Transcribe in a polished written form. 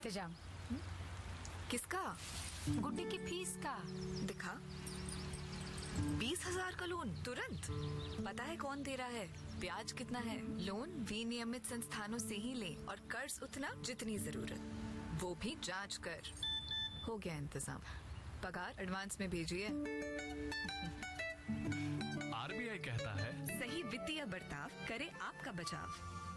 इंतजाम। किसका? गुड्डी की फीस का। दिखा। 20,000 का लोन तुरंत। पता है कौन दे रहा है, ब्याज कितना है? लोन विनियमित संस्थानों से ही ले और कर्ज उतना जितनी जरूरत, वो भी जांच कर। हो गया इंतजाम। पगार एडवांस में भेजिए। आरबीआई कहता है सही वित्तीय बर्ताव करे आपका बचाव।